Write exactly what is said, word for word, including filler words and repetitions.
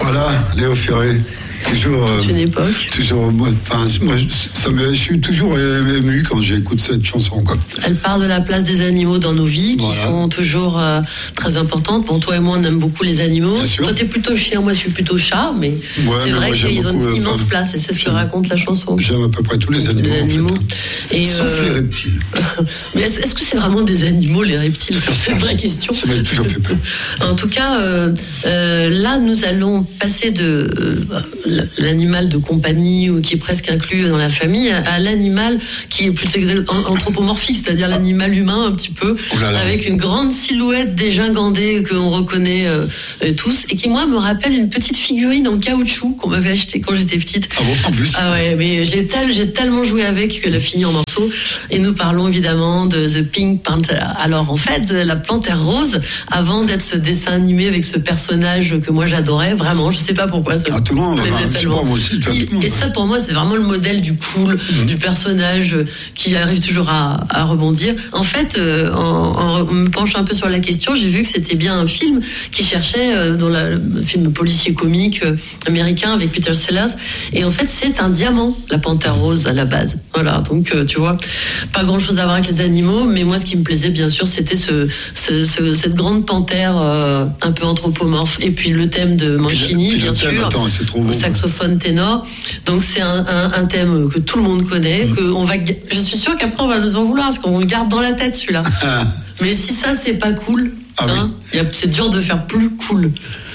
Voilà, Léo Ferré. Toujours, C'est une époque. Euh, toujours, moi, enfin, moi, ça me, je suis toujours ému quand j'écoute cette chanson, quoi. Elle parle de la place des animaux dans nos vies, qui voilà. sont toujours euh, très importantes. Bon, toi et moi, on aime beaucoup les animaux. Toi, t'es plutôt chien, moi, je suis plutôt chat, mais ouais, c'est mais vrai qu'ils ont une immense place, et c'est ce que raconte la chanson. J'aime à peu près tous les animaux, les animaux. En fait. Et sauf euh... les reptiles. Mais est-ce, est-ce que c'est vraiment des animaux, les reptiles? C'est une vraie question. Ça m'a toujours fait peur. En tout cas, euh, euh, là, nous allons passer de euh, l'animal de compagnie ou qui est presque inclus dans la famille à l'animal qui est plutôt anthropomorphique, c'est-à-dire l'animal humain un petit peu, oh là là. Avec une grande silhouette dégingandée que l'on reconnaît euh, tous et qui moi me rappelle une petite figurine en caoutchouc qu'on m'avait achetée quand j'étais petite. Ah bon, en plus. Ah ouais, mais j'ai, tel, j'ai tellement joué avec qu'elle a fini en morceaux. Et nous parlons évidemment de The Pink Panther. Alors en fait, la Panthère Rose, avant d'être ce dessin animé avec ce personnage que moi j'adorais, vraiment, je sais pas pourquoi. Ça ah, tout le monde, tellement. Moi aussi, et, et ça pour moi c'est vraiment le modèle du cool, mmh. du personnage qui arrive toujours à, à rebondir. En fait, euh, en, en me penchant un peu sur la question, j'ai vu que c'était bien un film qui cherchait euh, dans la, le film policier comique euh, américain avec Peter Sellers. Et en fait, c'est un diamant, la Panthère Rose à la base. Voilà, donc euh, tu vois, pas grand chose à voir avec les animaux, mais moi ce qui me plaisait bien sûr, c'était ce, ce, ce cette grande panthère euh, un peu anthropomorphe. Et puis le thème de Mancini, bien sûr, thème, attends, c'est trop beau, saxophone ténor. Donc c'est un, un, un thème que tout le monde connaît, mmh. que on va, je suis sûre qu'après on va nous en vouloir parce qu'on le garde dans la tête celui-là. Mais si ça c'est pas cool, ah hein, oui. y a, c'est dur de faire plus cool.